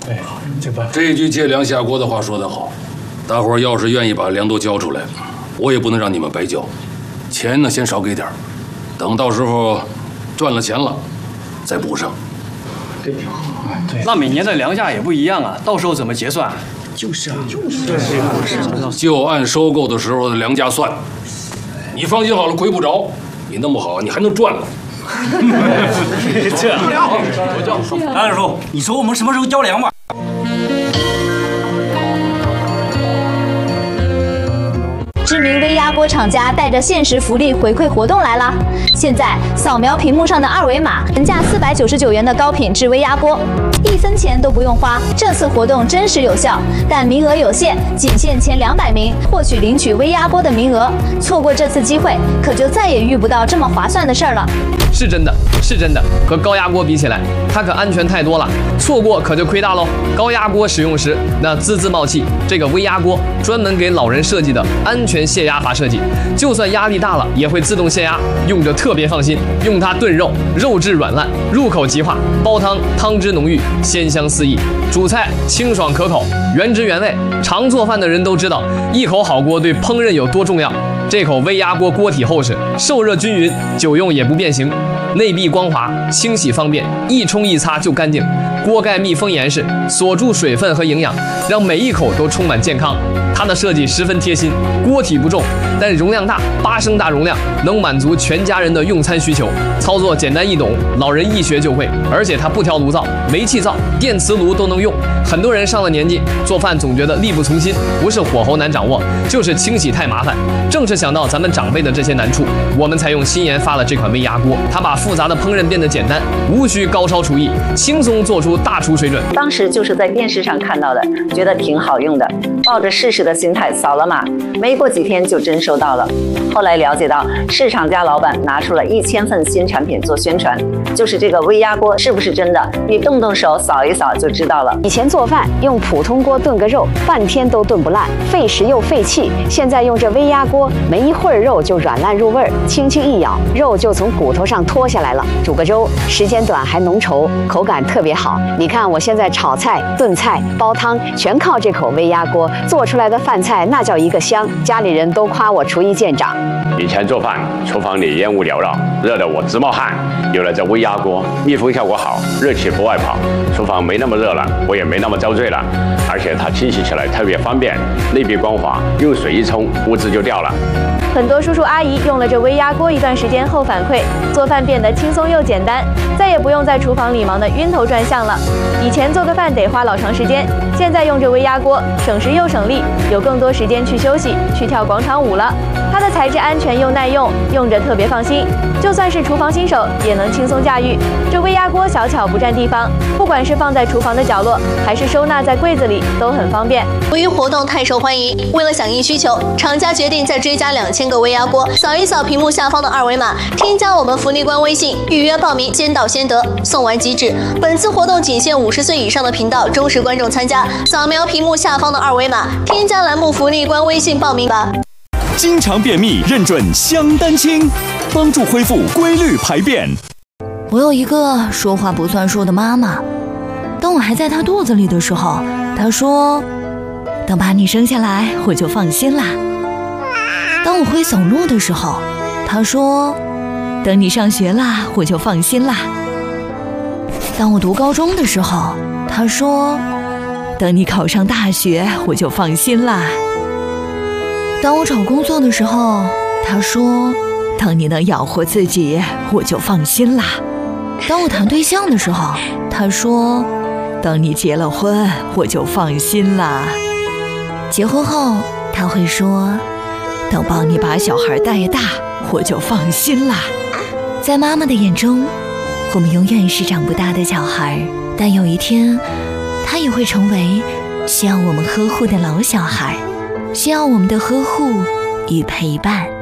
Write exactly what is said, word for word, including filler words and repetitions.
对，这个这句借粮下锅的话说得好，大伙儿要是愿意把粮都交出来，我也不能让你们白交。钱呢，先少给点儿，等到时候赚了钱了，再补上。 这挺好。对， 那每年的粮价也不一样啊，到时候怎么结算？ 就是啊，就是对， 就按收购的时候的粮价算。你放心好了，亏不着。你弄不好，你还能赚了。 这我叫安叔，你说我们什么时候交粮吧？ 知名微压锅厂家带着限时福利回馈活动来了！现在扫描屏幕上的二维码，原价四百九十九元的高品质微压锅，一分钱都不用花。这次活动真实有效，但名额有限，仅限前两百名获取领取微压锅的名额。错过这次机会，可就再也遇不到这么划算的事儿了。 是真的，是真的，和高压锅比起来，它可安全太多了，错过可就亏大喽。高压锅使用时那滋滋冒气，这个微压锅专门给老人设计的安全泄压阀设计，就算压力大了也会自动泄压，用着特别放心。用它炖肉，肉质软烂，入口即化；煲汤，汤汁浓郁，鲜香四溢；煮菜清爽可口，原汁原味。常做饭的人都知道，一口好锅对烹饪有多重要。这口微压锅锅体厚实，受热均匀，久用也不变形，内壁光滑，清洗方便，一冲一擦就干净。锅盖密封严实，锁住水分和营养，让每一口都充满健康。它的设计十分贴心，锅体不重，但容量大，八升大容量，能满足全家人的用餐需求。操作简单易懂，老人一学就会。而且它不挑炉灶，煤气灶、电磁炉都能用。很多人上了年纪，做饭总觉得力不从心，不是火候难掌握，就是清洗太麻烦。正是想到咱们长辈的这些难处，我们才用新研发了这款微压锅。它把复杂的烹饪变得简单，无需高超厨艺，轻松做出大厨水准。 当时就是在电视上看到的，觉得挺好用的，抱着试试的心态扫了码，没过几天就真收到了。后来了解到，市场家老板拿出了一千份新产品做宣传，就是这个微压锅是不是真的，你动动手扫一扫就知道了。 以前做饭用普通锅炖个肉，半天都炖不烂，费时又费气。现在用这微压锅，没一会儿肉就软烂入味儿，轻轻一咬，肉就从骨头上脱下来了。煮个粥，时间短还浓稠，口感特别好。你看我现在炒菜、炖菜、煲汤，全靠这口微压锅做出来的饭菜，那叫一个香。家里人都夸我厨艺见长。 以前做饭，厨房里烟雾缭绕，热得我直冒汗。有了这微压锅，密封效果好，热气不外跑，厨房没那么热了，我也没那么遭罪了。而且它清洗起来特别方便，内壁光滑，用水一冲，污渍就掉了。 很多叔叔阿姨用了这微压锅一段时间后反馈，做饭变得轻松又简单，再也不用在厨房里忙得晕头转向了。以前做个饭得花老长时间，现在用这微压锅，省时又省力，有更多时间去休息，去跳广场舞了。它的材质安全又耐用，用着特别放心，就算是厨房新手也能轻松驾驭。这微压锅小巧不占地方，不管是放在厨房的角落，还是收纳在柜子里，都很方便。 由于活动太受欢迎，为了响应需求，厂家决定再追加两千个微压锅。扫一扫屏幕下方的二维码，添加我们福利官微信，预约报名，先到先得，送完即止。本次活动仅限五十岁以上的频道忠实观众参加。扫描屏幕下方的二维码，添加栏目福利官微信报名吧。 经常便秘，认准香丹清，帮助恢复规律排便。 我有一个说话不算数的妈妈，当我还在她肚子里的时候，她说：“等把你生下来，我就放心啦。”当我会走路的时候，她说：“等你上学啦，我就放心啦。”当我读高中的时候，她说：“等你考上大学，我就放心啦。”当我找工作的时候，她说：“等你能养活自己，我就放心啦。”当我谈对象的时候，她说：“等你结了婚，我就放心啦。”结婚后，她会说：“等帮你把小孩带大，我就放心啦。”在妈妈的眼中，我们永远是长不大的小孩，但有一天，她也会成为需要我们呵护的老小孩，需要我们的呵护与陪伴。